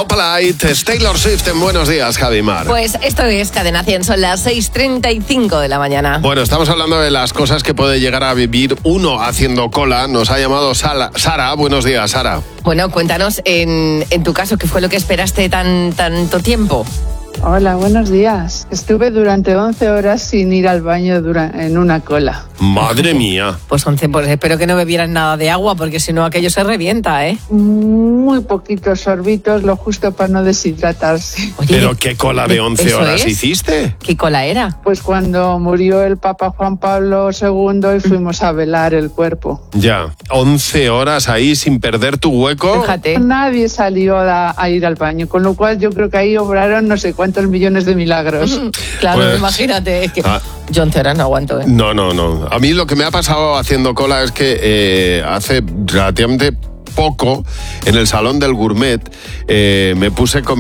Polite, es Taylor Swift en Buenos Días, Javi Mar. Pues esto es Cadena 100, son las 6:35 de la mañana. Bueno, estamos hablando de las cosas que puede llegar a vivir uno haciendo cola. Nos ha llamado Sara. Buenos días, Sara. Bueno, cuéntanos en tu caso, ¿qué fue lo que esperaste tanto tiempo? Hola, buenos días. Estuve durante 11 horas sin ir al baño en una cola. Madre mía. Pues 11, pues espero que no bebieran nada de agua, porque si no aquello se revienta, ¿eh? Muy poquitos sorbitos, lo justo para no deshidratarse. Oye, ¿Pero qué cola de 11 horas hiciste? ¿Qué cola era? Pues cuando murió el Papa Juan Pablo II y fuimos a velar el cuerpo. Ya, 11 horas ahí sin perder tu hueco. Fíjate. Nadie salió a ir al baño, con lo cual yo creo que ahí obraron no sé cuántos millones de milagros. Claro, Pues, imagínate, es que yo 11 horas no aguanto, ¿eh? No. A mí lo que me ha pasado haciendo cola es que hace relativamente poco, en el Salón del Gourmet, me puse con